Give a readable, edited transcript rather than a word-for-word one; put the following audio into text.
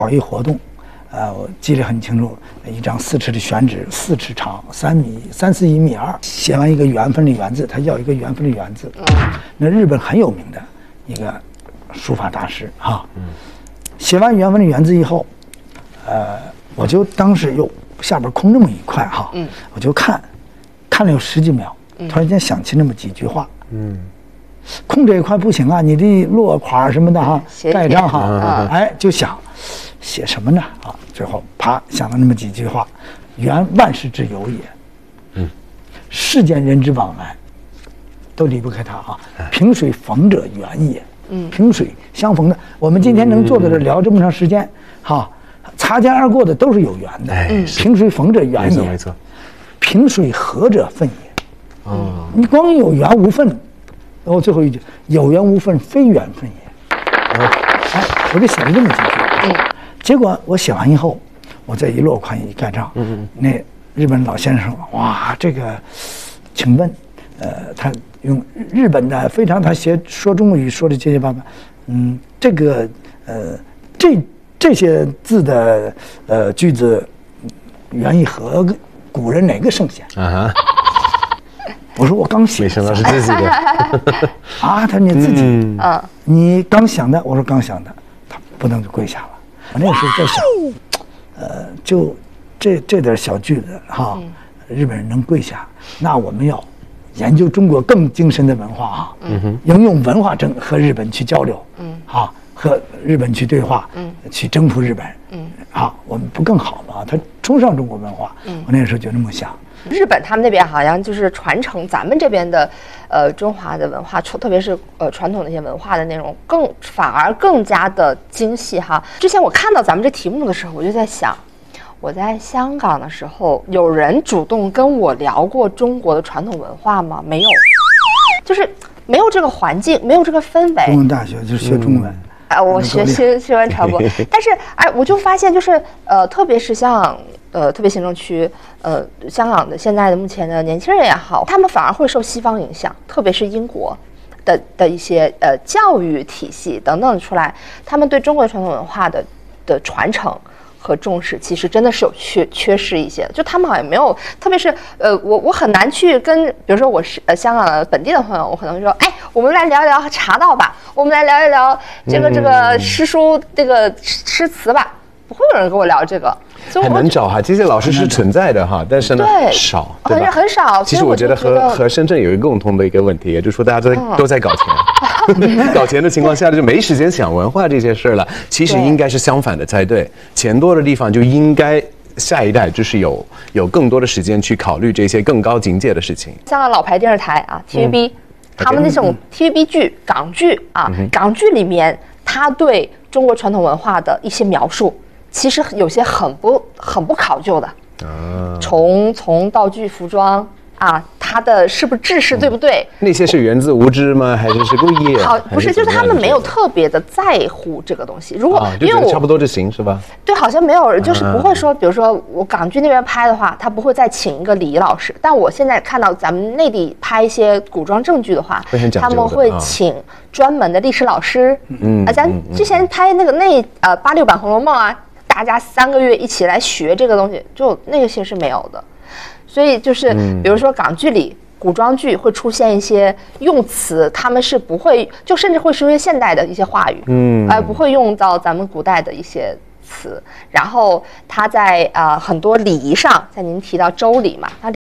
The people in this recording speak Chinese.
搞一活动，我记得很清楚，一张4尺的宣纸，4尺长，3米3、4、1米2，写完一个缘分的缘字，他要一个缘分的缘字。那日本很有名的一个书法大师哈。写完缘分的缘字以后，我就当时又下边空这么一块哈，我就看了有10几秒，突然间想起那么几句话。空这一块不行啊，你的落款什么的哈，盖章哈，就想写什么呢啊？最后啪想到那么几句话：缘万事之由也，世间人之往来，都离不开它啊。萍水逢者缘也，萍水相逢的，我们今天能坐在这聊这么长时间，哈，擦肩而过的都是有缘的。萍水逢者缘也，没错。萍水合者分也，你光有缘无分。然后最后一句，有缘无分，非缘分也。我就写了这么几句。结果我写完以后，我再一落款一盖章，那日本老先生说：“哇，这个，请问，他用日本的非常，他说中国语说的结结巴巴，这个这些字的句子，源于和古人哪个圣贤？”我说我刚写， 没想到是自己的啊！他说你自己，你刚想的，我说刚想的，他不能就跪下了。我那个时候在想，就这点小句子哈，日本人能跪下，那我们要研究中国更精深的文化啊，应用文化和日本去交流，和日本去对话，去征服日本，我们不更好吗？他崇尚中国文化，我那个时候就那么想。 日本他们那边好像就是传承咱们这边的，中华的文化，特别是传统的一些文化的内容，反而更加的精细哈。之前我看到咱们这题目的时候，我就在想，我在香港的时候，有人主动跟我聊过中国的传统文化吗？没有，就是没有这个环境，没有这个氛围。 中文大学就是学中文。 我学新闻传播，但是我就发现就是特别是像特别行政区香港的现在的目前的年轻人也好，他们反而会受西方影响，特别是英国的一些教育体系等等出来，他们对中国传统文化的传承和重视，其实真的是有缺失一些的。就他们好像没有，特别是我很难去跟，比如说我是香港的本地的朋友，我可能说，我们来聊一聊茶道吧，我们来聊一聊这个诗书这个诗词吧，不会有人跟我聊这个。 很难找哈，这些老师是存在的哈，但是呢少，对吧？ 很少。 其实我觉得和深圳有一个共同的一个问题，也就是说大家都在搞钱，搞钱的情况下就没时间想文化这些事了。其实应该是相反的才对，钱多的地方就应该下一代就是有更多的时间去考虑这些更高境界的事情。 香港老牌电视台啊 ，TVB，他们那种 TVB 剧、港剧啊，港剧里面他对中国传统文化的一些描述。其实有些很不考究的，从道具、服装啊，它的是不是制式对不对？ 那些是源自无知吗？还是故意？ 好，不是，就是他们没有特别的在乎这个东西。如果就觉得差不多就行，是吧？ 对，好像没有人，就是不会说，比如说我港剧那边拍的话，他不会再请一个礼仪老师。但我现在看到咱们内地拍一些古装正剧的话，他们会请专门的历史老师。咱之前拍那86版《红楼梦》啊。大家3个月一起来学这个东西，就那些是没有的，所以就是比如说港剧里古装剧会出现一些用词，他们是不会，就甚至会说一些现代的一些话语，不会用到咱们古代的一些词。然后他在很多礼仪上，像您提到周礼嘛，